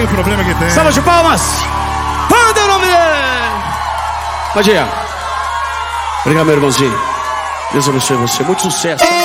sei o problema que tem. Salva de palmas. Manda o nome dele. Pode ir. Obrigado, meu irmãozinho. Deus abençoe você. Muito sucesso.